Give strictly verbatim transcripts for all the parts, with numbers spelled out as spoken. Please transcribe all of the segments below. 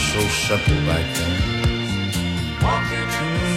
so simple back then. Walking in the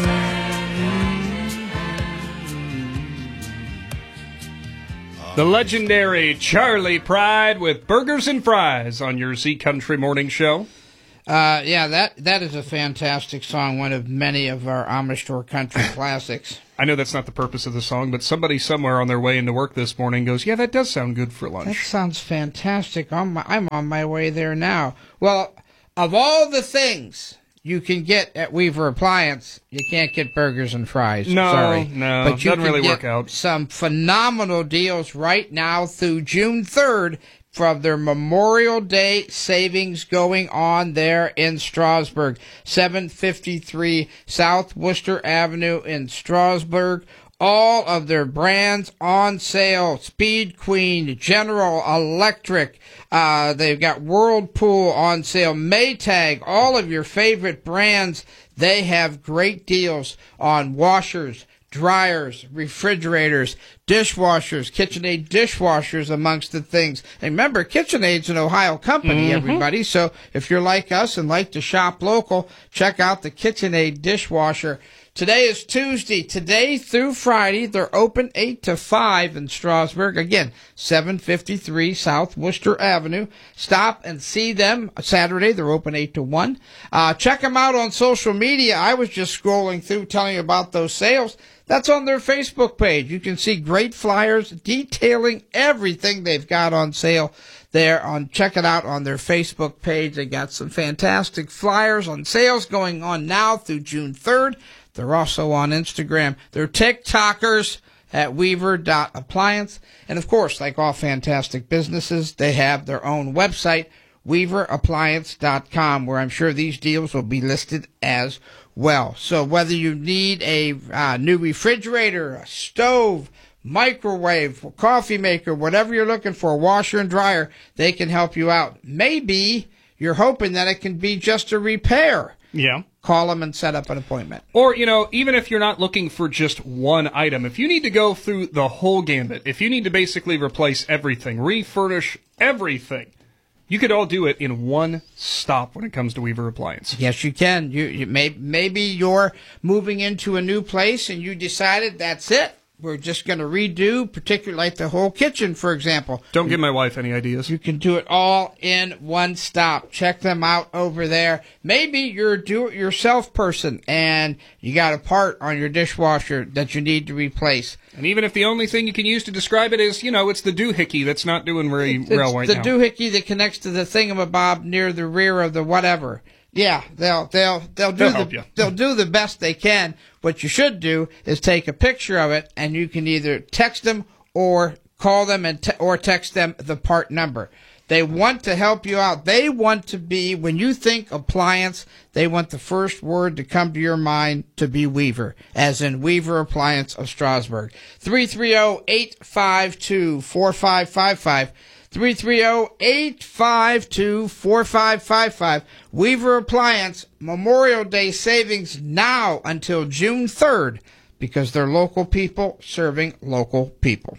sand. The legendary Charlie Pride with Burgers and Fries on your Z Country Morning Show. Uh, yeah, that that is a fantastic song, one of many of our Amish Tour country classics. I know that's not the purpose of the song, but somebody somewhere on their way into work this morning goes, yeah, that does sound good for lunch. That sounds fantastic. I'm, I'm on my way there now. Well, of all the things you can get at Weaver Appliance, you can't get burgers and fries. No, Sorry. no, but you doesn't can really get work out. Some phenomenal deals right now through June third from their Memorial Day savings going on there in Strasburg. seven fifty-three South Worcester Avenue in Strasburg. All of their brands on sale. Speed Queen, General Electric. Uh, they've got Whirlpool on sale. Maytag, all of your favorite brands. They have great deals on washers, dryers, refrigerators, dishwashers, KitchenAid dishwashers, amongst the things. And remember, KitchenAid's an Ohio company, mm-hmm. everybody. So if you're like us and like to shop local, check out the KitchenAid dishwasher. Today is Tuesday. Today through Friday, they're open eight to five in Strasburg. Again, seven fifty-three South Worcester Avenue. Stop and see them. Saturday, they're open eight to one. Uh, check them out on social media. I was just scrolling through telling you about those sales. That's on their Facebook page. You can see great flyers detailing everything they've got on sale there. On check it out on their Facebook page. They got some fantastic flyers on sales going on now through June third. They're also on Instagram. They're TikTokers at weaver dot appliance. And, of course, like all fantastic businesses, they have their own website, weaver appliance dot com, where I'm sure these deals will be listed as well. So whether you need a uh, new refrigerator, a stove, microwave, coffee maker, whatever you're looking for, washer and dryer, they can help you out. Maybe you're hoping that it can be just a repair. Yeah. Call them and set up an appointment. Or, you know, even if you're not looking for just one item, if you need to go through the whole gambit, if you need to basically replace everything, refurnish everything, you could all do it in one stop when it comes to Weaver Appliance. Yes, you can. You, you may, maybe you're moving into a new place and you decided that's it. We're just going to redo, particularly like the whole kitchen, for example. Don't give my wife any ideas. You can do it all in one stop. Check them out over there. Maybe you're a do-it-yourself person and you got a part on your dishwasher that you need to replace. And even if the only thing you can use to describe it is, you know, it's the doohickey that's not doing very it's well right the now. The doohickey that connects to the thingamabob near the rear of the whatever. Yeah, they'll they'll they'll do they'll the they'll do the best they can. What you should do is take a picture of it, and you can either text them or call them and te- or text them the part number. They want to help you out. They want to be, when you think appliance, they want the first word to come to your mind to be Weaver, as in Weaver Appliance of Strasburg. three three zero, eight five two, four five five five. three three zero, eight five two, four five five five. Weaver Appliance, Memorial Day savings now until June third, because they're local people serving local people.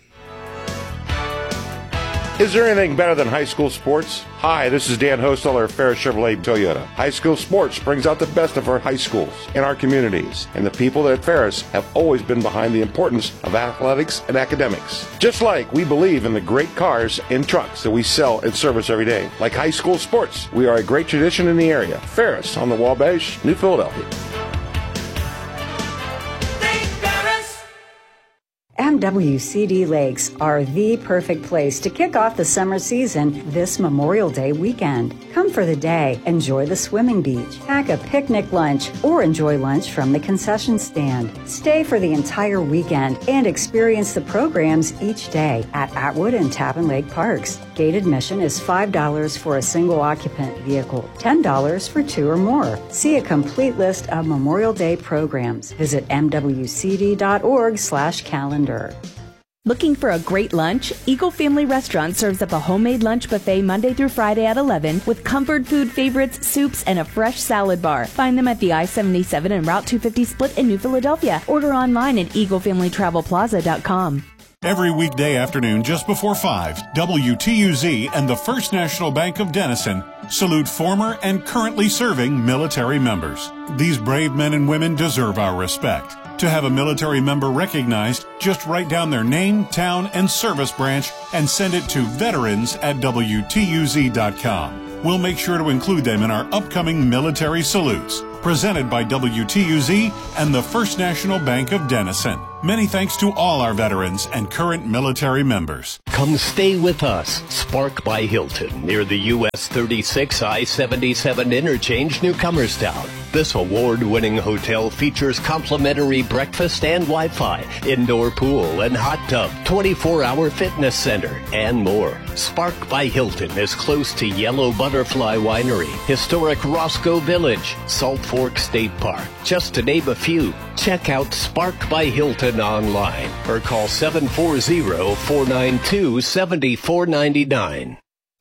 Is there anything better than high school sports? Hi, this is Dan Hosteller of Ferris Chevrolet Toyota. High school sports brings out the best of our high schools and our communities, and the people at Ferris have always been behind the importance of athletics and academics. Just like we believe in the great cars and trucks that we sell and service every day. Like high school sports, we are a great tradition in the area. Ferris on the Wabash, New Philadelphia. M W C D Lakes are the perfect place to kick off the summer season this Memorial Day weekend. Come for the day, enjoy the swimming beach, pack a picnic lunch, or enjoy lunch from the concession stand. Stay for the entire weekend and experience the programs each day at Atwood and Tappan Lake Parks. Gate admission is five dollars for a single occupant vehicle, ten dollars for two or more. See a complete list of Memorial Day programs. Visit m w c d dot org slash calendar. Looking for a great lunch? Eagle Family Restaurant serves up a homemade lunch buffet Monday through Friday at eleven with comfort food favorites, soups, and a fresh salad bar. Find them at the I seventy-seven and Route two fifty split in New Philadelphia. Order online at eagle family travel plaza dot com. Every weekday afternoon just before five, W T U Z and the First National Bank of Denison salute former and currently serving military members. These brave men and women deserve our respect. To have a military member recognized, just write down their name, town, and service branch and send it to veterans at W T U Z dot com. We'll make sure to include them in our upcoming military salutes. Presented by W T U Z and the First National Bank of Denison. Many thanks to all our veterans and current military members. Come stay with us. Spark by Hilton near the U S thirty-six I seventy-seven interchange, Newcomerstown. This award-winning hotel features complimentary breakfast and Wi-Fi, indoor pool and hot tub, twenty-four hour fitness center, and more. Spark by Hilton is close to Yellow Butterfly Winery, historic Roscoe Village, Salt Fork State Park, just to name a few. Check out Spark by Hilton online or call seven four zero, four nine two, seven four nine nine.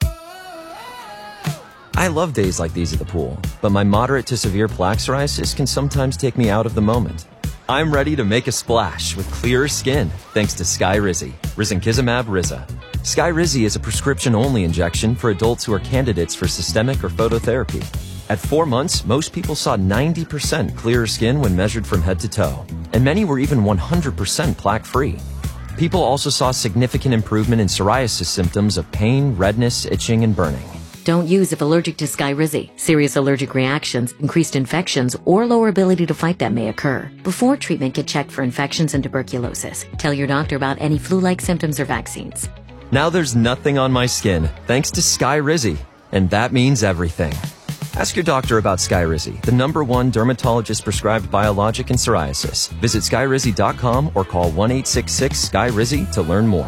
I love days like these at the pool, but my moderate to severe plaque psoriasis can sometimes take me out of the moment. I'm ready to make a splash with clearer skin thanks to Skyrizi, Risankizumab Riza. Skyrizi is a prescription-only injection for adults who are candidates for systemic or phototherapy. At four months, most people saw ninety percent clearer skin when measured from head to toe, and many were even one hundred percent plaque-free. People also saw significant improvement in psoriasis symptoms of pain, redness, itching, and burning. Don't use if allergic to Skyrizi. Serious allergic reactions, increased infections, or lower ability to fight them may occur. Before treatment, get checked for infections and tuberculosis. Tell your doctor about any flu-like symptoms or vaccines. Now there's nothing on my skin thanks to Skyrizi, and that means everything. Ask your doctor about Skyrizi, the number one dermatologist-prescribed biologic in psoriasis. Visit Skyrizi dot com or call one eight six six, S K Y R I Z I to learn more.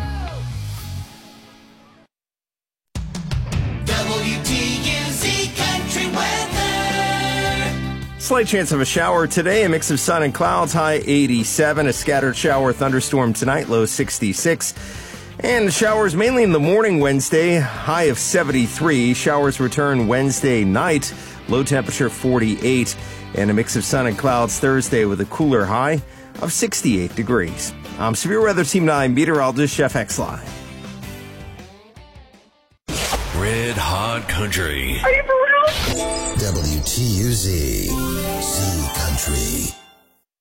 Slight chance of a shower today, a mix of sun and clouds, high eighty-seven. A scattered shower thunderstorm tonight, low sixty-six. And showers mainly in the morning Wednesday, high of seventy-three. Showers return Wednesday night, low temperature forty-eight. And a mix of sun and clouds Thursday with a cooler high of sixty-eight degrees. I'm Severe Weather Team nine meteorologist Chef X-Line. Red Hot Country. Are you for real? W T U Z, Z Country.